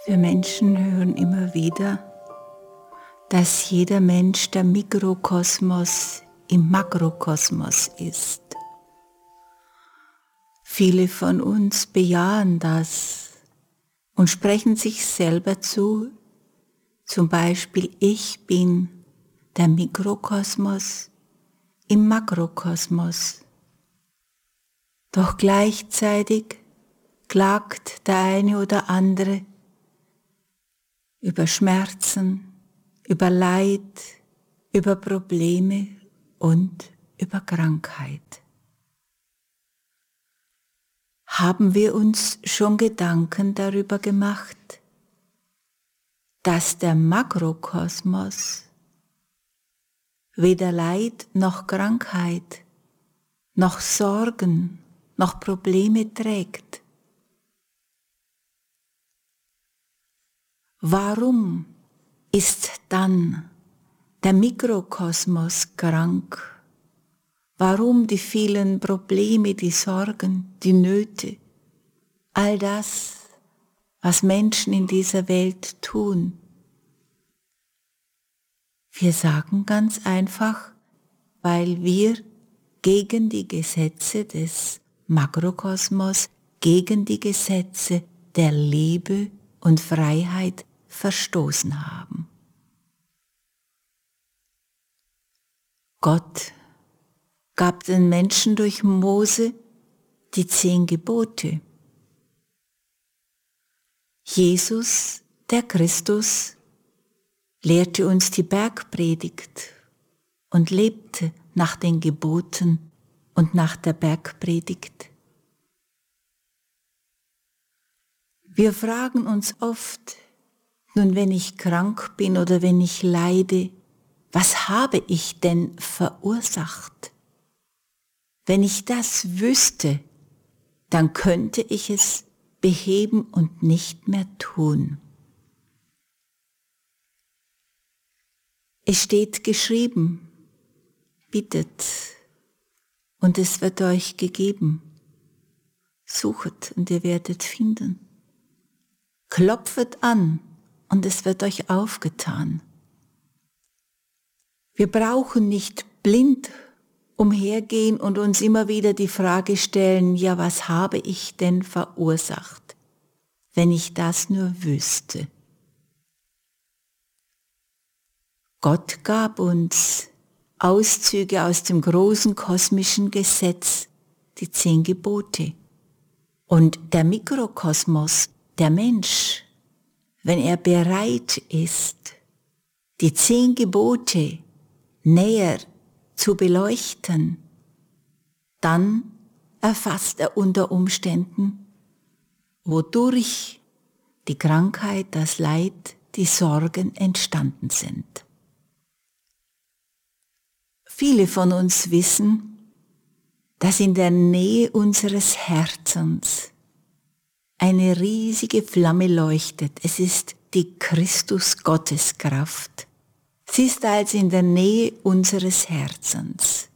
Wir Menschen hören immer wieder, dass jeder Mensch der Mikrokosmos im Makrokosmos ist. Viele von uns bejahen das und sprechen sich selber zu, zum Beispiel: Ich bin der Mikrokosmos im Makrokosmos. Doch gleichzeitig klagt der eine oder andere über Schmerzen, über Leid, über Probleme und über Krankheit. Haben wir uns schon Gedanken darüber gemacht, dass der Makrokosmos weder Leid noch Krankheit, noch Sorgen, noch Probleme trägt? Warum ist dann der Mikrokosmos krank? Warum die vielen Probleme, die Sorgen, die Nöte, all das, was Menschen in dieser Welt tun? Wir sagen ganz einfach, weil wir gegen die Gesetze des Makrokosmos, gegen die Gesetze der Liebe und Freiheit verstoßen haben. Gott gab den Menschen durch Mose die 10 Gebote. Jesus, der Christus, lehrte uns die Bergpredigt und lebte nach den Geboten und nach der Bergpredigt. Wir fragen uns oft, nun, wenn ich krank bin oder wenn ich leide, was habe ich denn verursacht? Wenn ich das wüsste, dann könnte ich es beheben und nicht mehr tun. Es steht geschrieben: Bittet und es wird euch gegeben. Suchet und ihr werdet finden. Klopfet an und es wird euch aufgetan. Wir brauchen nicht blind umhergehen und uns immer wieder die Frage stellen: Ja, was habe ich denn verursacht, wenn ich das nur wüsste? Gott gab uns Auszüge aus dem großen kosmischen Gesetz, die 10 Gebote. Und der Mikrokosmos, der Mensch, wenn er bereit ist, die 10 Gebote näher zu beleuchten, dann erfasst er unter Umständen, wodurch die Krankheit, das Leid, die Sorgen entstanden sind. Viele von uns wissen, dass in der Nähe unseres Herzens eine riesige Flamme leuchtet. Es ist die Christus-Gotteskraft. Sie ist also in der Nähe unseres Herzens.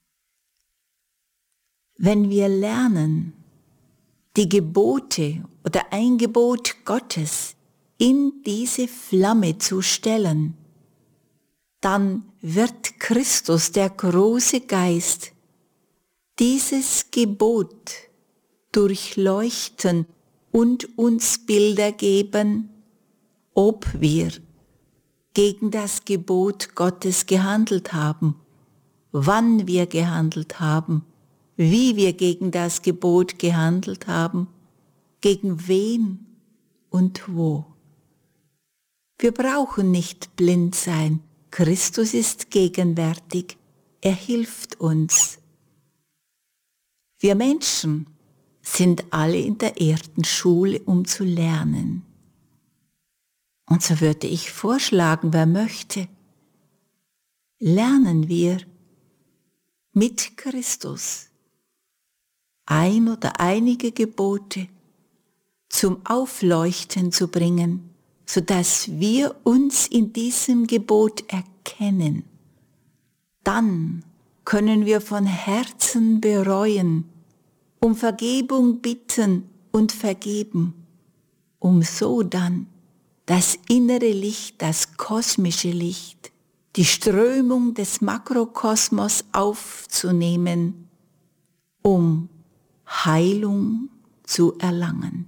Wenn wir lernen, die Gebote oder ein Gebot Gottes in diese Flamme zu stellen, dann wird Christus, der große Geist, dieses Gebot durchleuchten und uns Bilder geben, ob wir gegen das Gebot Gottes gehandelt haben, wann wir gehandelt haben, wie wir gegen das Gebot gehandelt haben, gegen wen und wo. Wir brauchen nicht blind sein. Christus ist gegenwärtig. Er hilft uns. Wir Menschen sind alle in der Erdenschule, um zu lernen. Und so würde ich vorschlagen, wer möchte, lernen wir mit Christus ein oder einige Gebote zum Aufleuchten zu bringen, sodass wir uns in diesem Gebot erkennen. Dann können wir von Herzen bereuen, um Vergebung bitten und vergeben, um so dann das innere Licht, das kosmische Licht, die Strömung des Makrokosmos aufzunehmen, um Heilung zu erlangen.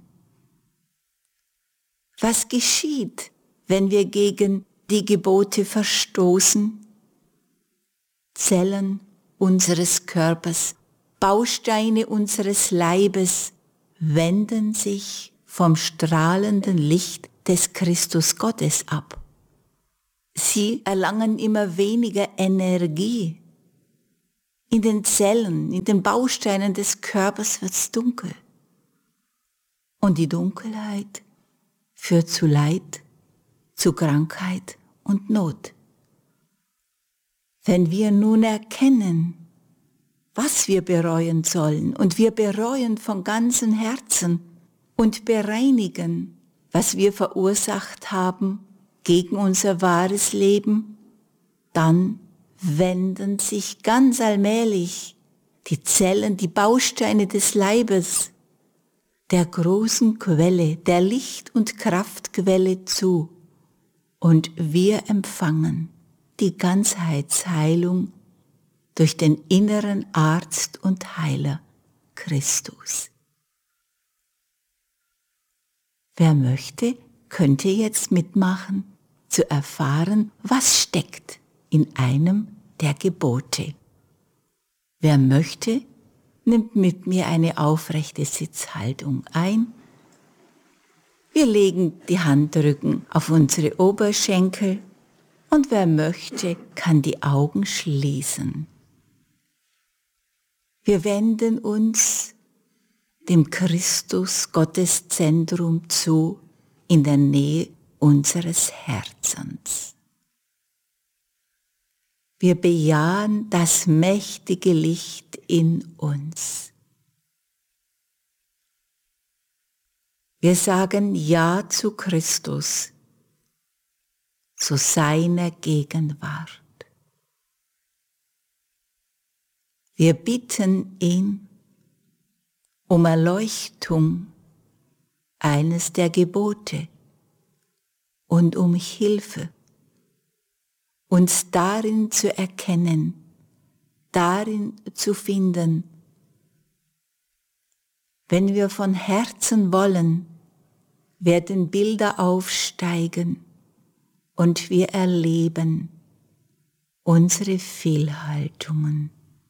Was geschieht, wenn wir gegen die Gebote verstoßen? Zellen unseres Körpers, Bausteine unseres Leibes wenden sich vom strahlenden Licht des Christus Gottes ab. Sie erlangen immer weniger Energie. In den Zellen, in den Bausteinen des Körpers wird es dunkel. Und die Dunkelheit führt zu Leid, zu Krankheit und Not. Wenn wir nun erkennen, was wir bereuen sollen, und wir bereuen von ganzem Herzen und bereinigen, was wir verursacht haben gegen unser wahres Leben, dann wenden sich ganz allmählich die Zellen, die Bausteine des Leibes der großen Quelle, der Licht- und Kraftquelle zu, und wir empfangen die Ganzheitsheilung durch den inneren Arzt und Heiler Christus. Wer möchte, könnte jetzt mitmachen, zu erfahren, was steckt in einem der Gebote. Wer möchte, nimmt mit mir eine aufrechte Sitzhaltung ein. Wir legen die Handrücken auf unsere Oberschenkel und wer möchte, kann die Augen schließen. Wir wenden uns dem Christus Gotteszentrum zu in der Nähe unseres Herzens. Wir bejahen das mächtige Licht in uns. Wir sagen Ja zu Christus, zu seiner Gegenwart. Wir bitten ihn um Erleuchtung eines der Gebote und um Hilfe, uns darin zu erkennen, darin zu finden. Wenn wir von Herzen wollen, werden Bilder aufsteigen und wir erleben unsere Fehlhaltungen.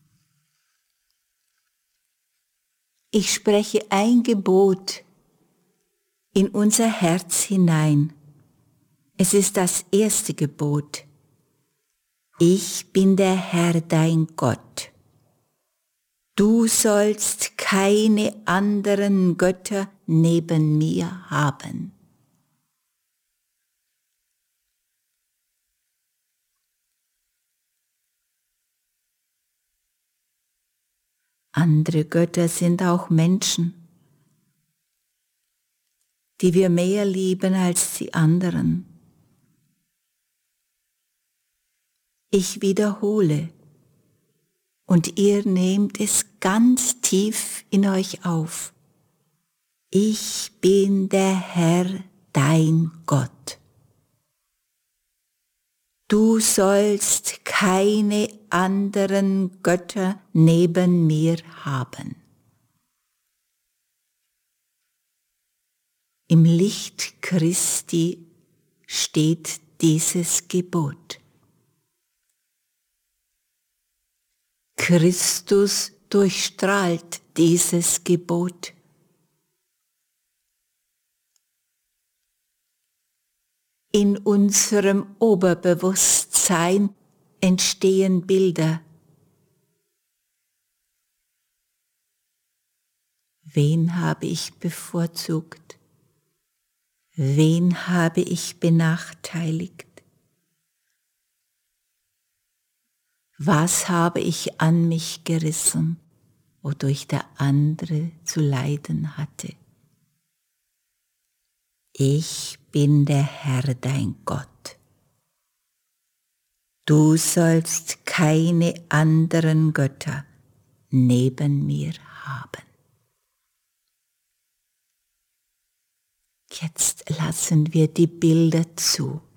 Ich spreche ein Gebot in unser Herz hinein. Es ist das erste Gebot. Ich bin der Herr, dein Gott. Du sollst keine anderen Götter neben mir haben. Andere Götter sind auch Menschen, die wir mehr lieben als die anderen. Ich wiederhole, und ihr nehmt es ganz tief in euch auf. Ich bin der Herr, dein Gott. Du sollst keine anderen Götter neben mir haben. Im Licht Christi steht dieses Gebot. Christus durchstrahlt dieses Gebot. In unserem Oberbewusstsein entstehen Bilder. Wen habe ich bevorzugt? Wen habe ich benachteiligt? Was habe ich an mich gerissen, wodurch der andere zu leiden hatte? Ich bin der Herr, dein Gott. Du sollst keine anderen Götter neben mir haben. Jetzt lassen wir die Bilder zu.